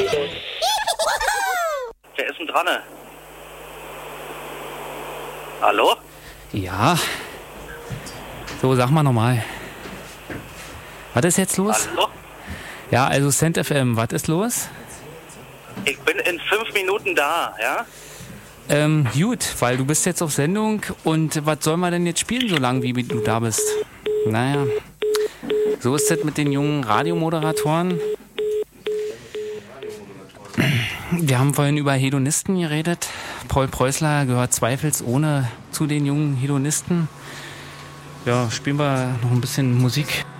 Wer ist denn dran? Hallo? Ja. So, sag mal nochmal. Was ist jetzt los? Hallo? Ja, also Cent FM, was ist los? Ich bin in 5 Minuten da, ja? Gut, weil du bist jetzt auf Sendung und was sollen wir denn jetzt spielen, so lange wie du da bist? Naja, so ist das mit den jungen Radiomoderatoren. Wir haben vorhin über Hedonisten geredet. Paul Preußler gehört zweifelsohne zu den jungen Hedonisten. Ja, spielen wir noch ein bisschen Musik.